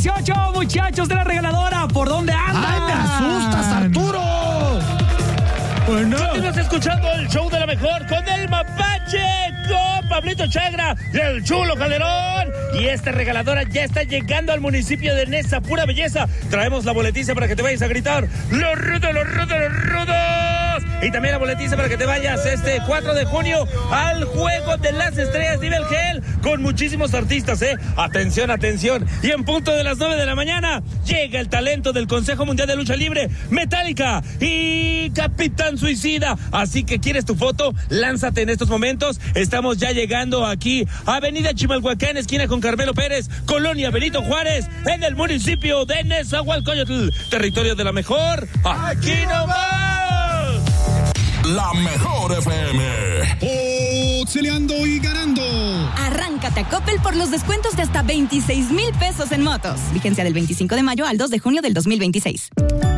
18, muchachos de la regaladora. ¿Por dónde andan? ¡Ay, me asustas, Arturo! Bueno, continuamos escuchando el show de la mejor con el Mapache, con Pablito Chagra y el Chulo Calderón. Y esta regaladora ya está llegando al municipio de Nesa, pura belleza. Traemos la boletiza para que te vayas a gritar ¡Los rudos, los rudos, los rudos! Y también la boletiza para que te vayas este 4 de junio al Juego de las Estrellas Nivel Gel con muchísimos artistas, Atención, atención. Y en punto de las 9 de la mañana llega el talento del Consejo Mundial de Lucha Libre, Metallica y Capitán Suicida. Así que ¿quieres tu foto? Lánzate en estos momentos. Estamos ya llegando aquí a Avenida Chimalhuacán, esquina con Carmelo Pérez, Colonia Benito Juárez, en el municipio de Nezahualcóyotl, territorio de la mejor. ¡Aquí nomás! La mejor FM. Auxiliando y ganando. Arráncate a Coppel por los descuentos de hasta 26,000 pesos en motos. Vigencia del 25 de mayo al 2 de junio del 2026.